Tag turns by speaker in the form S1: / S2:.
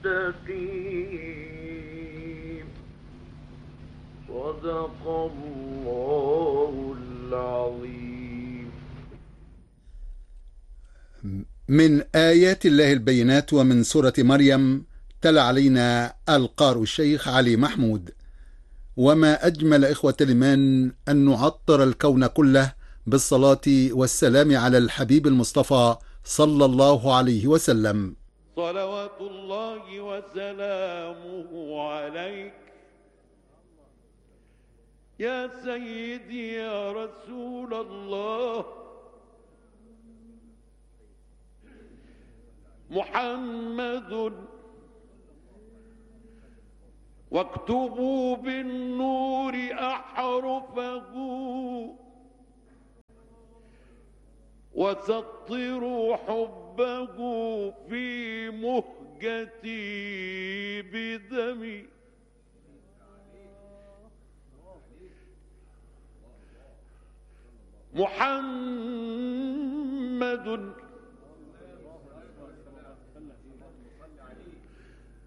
S1: مستقيم. صدق الله العظيم.
S2: من آيات الله البينات ومن سورة مريم تلا علينا القارئ الشيخ علي محمود. وما أجمل إخوة الإيمان أن نعطر الكون كله بالصلاة والسلام على الحبيب المصطفى صلى الله عليه وسلم.
S1: صلوات الله وسلامه عليك يا سيدي يا رسول الله. محمد واكتبوا بالنور أحرفه وسطروا حبه في مهجتي بدمي. محمد